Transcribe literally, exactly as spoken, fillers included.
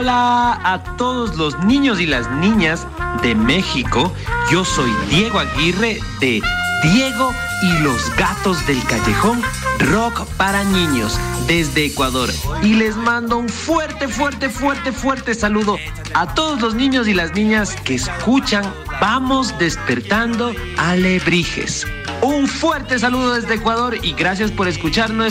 Hola a todos los niños y las niñas de México. Yo soy Diego Aguirre de Diego y los Gatos del Callejón, rock para niños desde Ecuador. Y les mando un fuerte, fuerte, fuerte, fuerte saludo a todos los niños y las niñas que escuchan Vamos Despertando Alebrijes. Un fuerte saludo desde Ecuador y gracias por escuchar nuestro